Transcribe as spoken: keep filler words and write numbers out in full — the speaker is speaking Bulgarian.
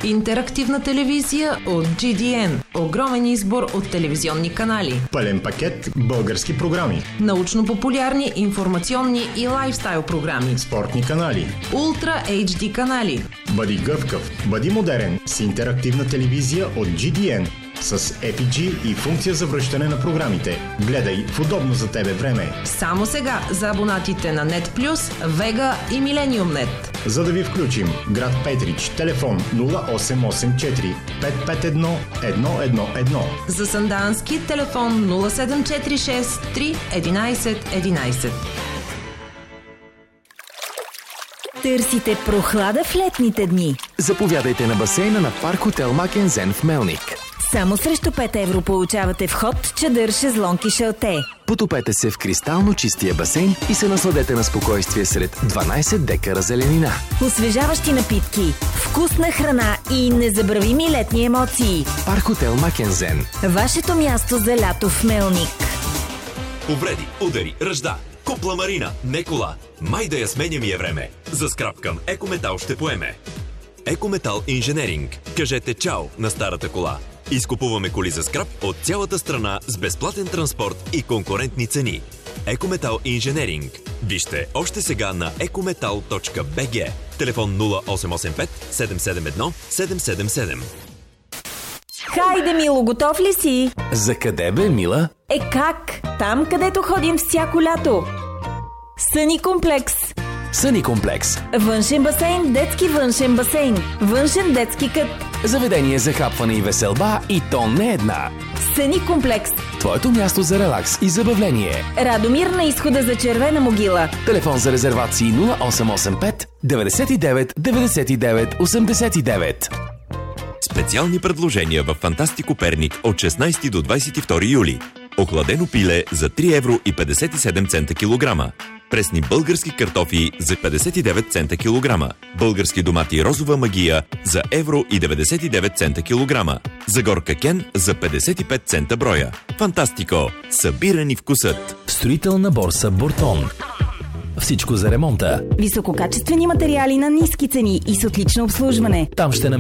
Интерактивна телевизия от джи ди ен. Огромен избор от телевизионни канали. Пълен пакет български програми. Научно-популярни, информационни и лайфстайл програми. Спортни канали. Ултра ейч ди канали. Бъди гъвкав, бъди модерен с интерактивна телевизия от джи ди ен. С Ей Пи Джи и функция за връщане на програмите. Гледай в удобно за тебе време. Само сега за абонатите на Net Plus, Vega и Millennium Net. За да ви включим, град Петрич, телефон нула осем осем четири пет пет едно едно едно едно. За Сандански, телефон нула седем четири шест три единайсет единайсет. Търсите прохлада в летните дни? Заповядайте на басейна на Парк Хотел Макензен в Мелник. Само срещу пет евро получавате вход, чадър, шезлонг и шалте. Потопете се в кристално чистия басейн и се насладете на спокойствие сред дванайсет декара зеленина. Освежаващи напитки, вкусна храна и незабравими летни емоции. Парк Хотел Макензен. Вашето място за лято в Мелник. Повреди, удари, ръжда. Купла Марина, не кола. Май да я сменя ми е време. За скрап към Екометал ще поеме. Екометал Инженеринг. Кажете чао на старата кола. Изкупуваме коли за скрап от цялата страна с безплатен транспорт и конкурентни цени. Екометал Инженеринг. Вижте още сега на екометал точка би джи. Телефон нула осем осем пет седем седем едно седем седем седем. Хайде, Мило, готов ли си? За къде бе, Мила? Е как? Там, където ходим всяко лято. Съни комплекс. Съни комплекс. Външен басейн, детски външен басейн. Външен детски кът. Заведение за хапване и веселба и то не една. Съни комплекс. Твоето място за релакс и забавление. Радомир на изхода за Червена могила. Телефон за резервации нула осем осем пет деветдесет и девет деветдесет и девет осемдесет и девет. Специални предложения в Фантастико Перник от шестнайсети до двайсет и втори юли. Охладено пиле за три евро и петдесет и седем цента килограма. Пресни български картофи за петдесет и девет цента килограма. Български домати розова магия за евро и деветдесет и девет цента килограма. Загорка Кен за петдесет и пет цента броя. Фантастико! Събирани вкусът! Строителна борса Бортон. Всичко за ремонта. Висококачествени материали на ниски цени и с отлично обслужване. Там ще намерите